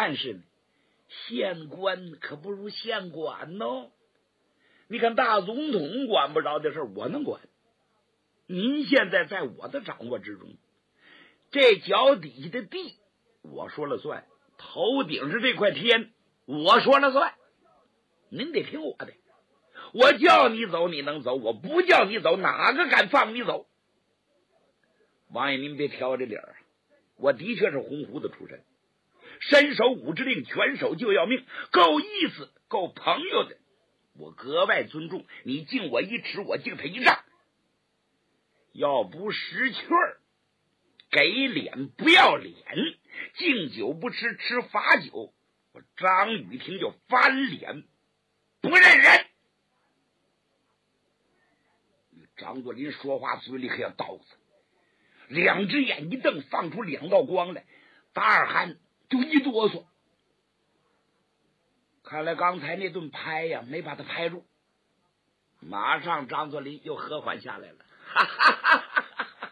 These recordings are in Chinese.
但是呢，县官可不如县管哦。你看大总统管不着的事我能管。您现在在我的掌握之中，这脚底下的地我说了算，头顶是这块天我说了算，您得听我的。我叫你走你能走，我不叫你走哪个敢放你走？王爷您别挑这理儿，我的确是洪湖的出身，身守武之令，拳手就要命，够意思够朋友的，我格外尊重你，敬我一尺我敬他一丈。要不识趣儿，给脸不要脸，敬酒不吃吃罚酒，我张雨婷就翻脸不认人。张作霖说话嘴里可像刀子，两只眼一瞪，放出两道光来。达尔汗就一哆嗦，看来刚才那顿拍呀没把他拍住。马上张作霖又和缓下来了，哈哈哈哈哈！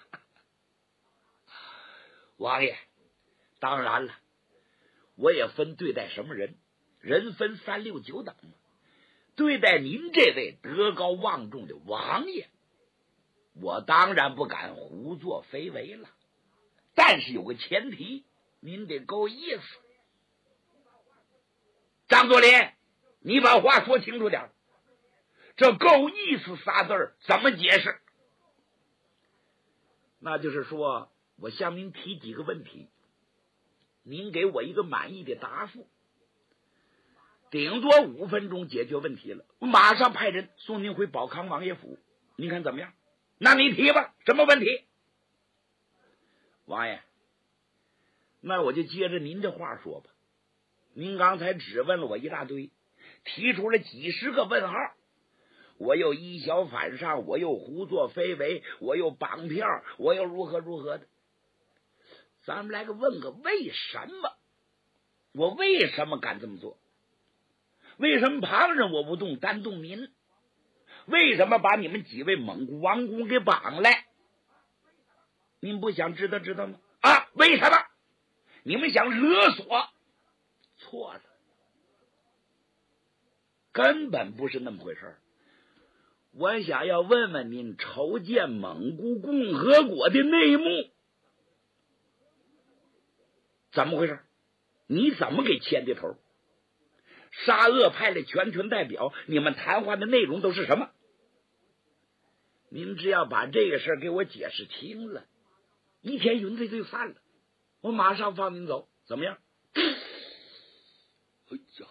王爷，当然了，我也分对待什么人，人分3、6、9等嘛。对待您这位德高望重的王爷，我当然不敢胡作非为了，但是有个前提，您得够意思。张作霖，你把话说清楚点，这够意思仨字儿怎么解释？那就是说，我向您提几个问题，您给我一个满意的答复，顶多5分钟解决问题了，我马上派人送您回保康王爷府，您看怎么样？那你提吧，什么问题？王爷，那我就接着您这话说吧。您刚才只问了我一大堆，提出了几十个问号，我又以小反上，我又胡作非为，我又绑票，我又如何如何的。咱们来个问个为什么？我为什么敢这么做？为什么旁人我不动，单动您？为什么把你们几位蒙古王公给绑来？您不想知道吗？啊，为什么？你们想勒索？错了，根本不是那么回事。我想要问问您筹建蒙古共和国的内幕怎么回事？你怎么给牵的头？沙俄派来全权代表，你们谈话的内容都是什么？您只要把这个事给我解释清了，一天云彩就散了，我马上放您走，怎么样？哎呀，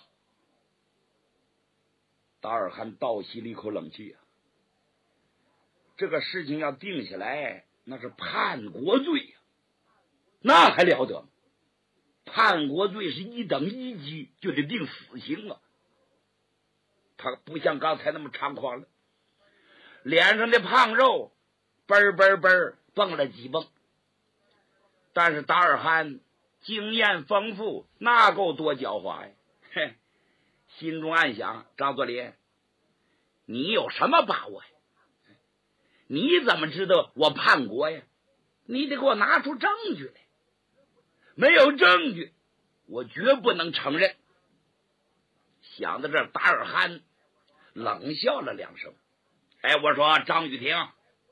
达尔汗倒吸了一口冷气啊！这个事情要定下来，那是叛国罪呀，那还了得吗？叛国罪是1等1级，就得定死刑啊！他不像刚才那么猖狂了，脸上的胖肉嘣嘣嘣蹦了几蹦。但是达尔汗经验丰富，那够多狡猾呀！嘿，心中暗想：张作霖，你有什么把握呀？你怎么知道我叛国呀？你得给我拿出证据来。没有证据，我绝不能承认。想到这儿，达尔汗冷笑了2声。哎，我说张雨婷，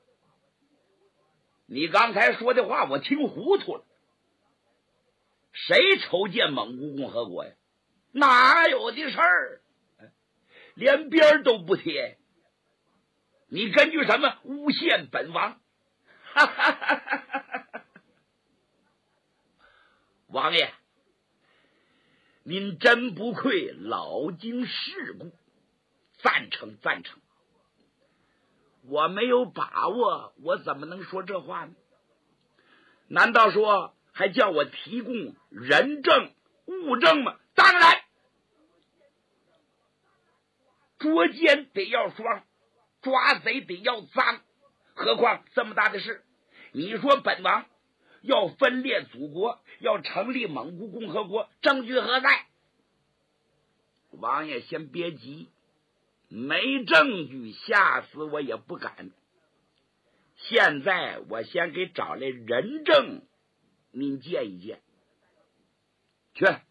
你刚才说的话我听糊涂了。谁筹建蒙古共和国呀？哪有的事儿？连边都不贴。你根据什么诬陷本王？哈哈哈哈哈！王爷，您真不愧老经世故，赞成。我没有把握，我怎么能说这话呢？难道说还叫我提供人证物证吗？当然，捉奸得要双，抓贼得要赃，何况这么大的事，你说本王要分裂祖国，要成立蒙古共和国，证据何在？王爷先别急，没证据吓死我也不敢。现在我先给找来人证，您见一见。去